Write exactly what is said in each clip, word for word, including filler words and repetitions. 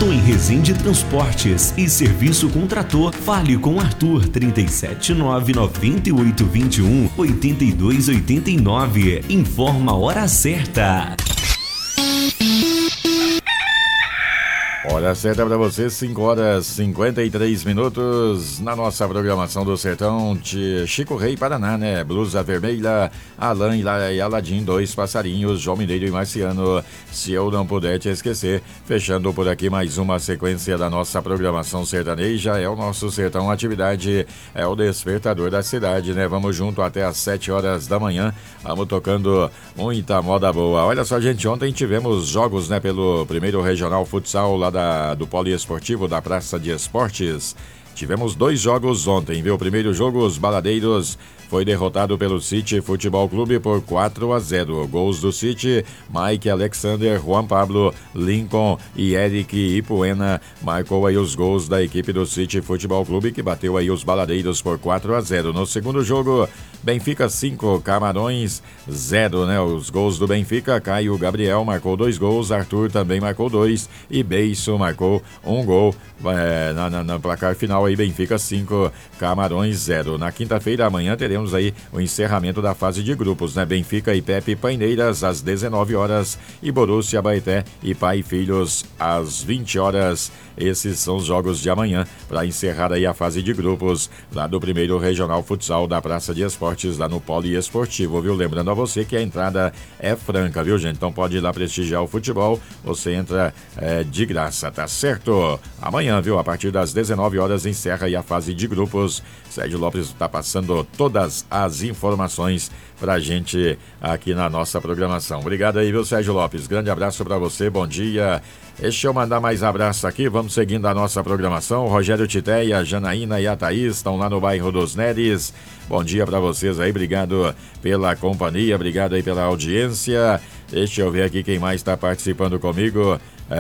Tom Resende Transportes e Serviço com Trator. Fale com Arthur trinta e sete nove noventa e oito vinte e um oitenta e dois oitenta e nove. Informa a hora certa. Hora certa para você, cinco horas e cinquenta e três minutos na nossa programação do Sertão. Chico Rei, Paraná, né? Blusa Vermelha, Alan e Aladim, Dois Passarinhos, João Mineiro e Marciano. Se eu não puder te esquecer, fechando por aqui mais uma sequência da nossa programação sertaneja. É o nosso Sertão Atividade, é o despertador da cidade, né? Vamos junto até às sete horas da manhã. Vamos tocando muita moda boa. Olha só, gente, ontem tivemos jogos, né? Pelo primeiro regional futsal lá da, do Poliesportivo da Praça de Esportes. Tivemos dois jogos ontem, viu? O primeiro jogo, os Baladeiros foi derrotado pelo City Futebol Clube por quatro a zero. Gols do City, Mike Alexander, Juan Pablo, Lincoln e Eric Ipuena marcou aí os gols da equipe do City Futebol Clube, que bateu aí os Baladeiros por quatro a zero. No segundo jogo, Benfica cinco, Camarões zero, né? Os gols do Benfica, Caio Gabriel marcou dois gols, Arthur também marcou dois e Beiso marcou um gol. É, na, na, na placar final aí, Benfica cinco, Camarões zero. Na quinta-feira, amanhã, teremos aí o encerramento da fase de grupos, né? Benfica e Pepe Paineiras às dezenove horas e Borussia Baeté e Pai e Filhos às vinte horas. Esses são os jogos de amanhã para encerrar aí a fase de grupos lá do primeiro regional futsal da Praça de Esportes, lá no Poliesportivo, viu? Lembrando a você que a entrada é franca, viu, gente? Então pode ir lá prestigiar o futebol, você entra é, de graça, tá certo? Amanhã, viu? A partir das dezenove horas encerra aí a fase de grupos. Sérgio Lopes está passando todas as informações pra gente aqui na nossa programação. Obrigado aí, viu, Sérgio Lopes? Grande abraço pra você, bom dia. Deixa eu mandar mais abraço aqui, vamos seguindo a nossa programação. O Rogério Titeia, a Janaína e a Thaís estão lá no bairro dos Neres. Bom dia pra vocês aí, obrigado pela companhia, obrigado aí pela audiência. Deixa eu ver aqui quem mais está participando comigo.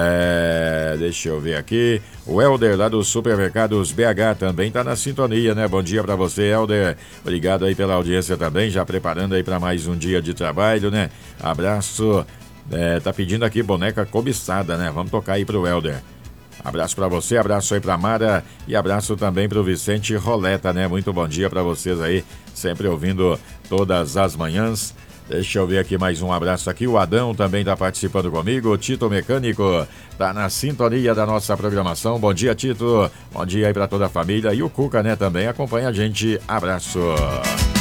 É, deixa eu ver aqui. O Helder lá dos Supermercados B H também está na sintonia, né? Bom dia para você, Helder. Obrigado aí pela audiência também, já preparando aí para mais um dia de trabalho, né? Abraço. É, tá pedindo aqui boneca cobiçada, né? Vamos tocar aí pro Helder. Abraço para você, abraço aí pra Mara e abraço também pro Vicente Roleta, né? Muito bom dia para vocês aí, sempre ouvindo todas as manhãs. Deixa eu ver aqui mais um abraço aqui. O Adão também está participando comigo. O Tito Mecânico está na sintonia da nossa programação. Bom dia, Tito. Bom dia aí para toda a família. E o Cuca, né, também acompanha a gente. Abraço.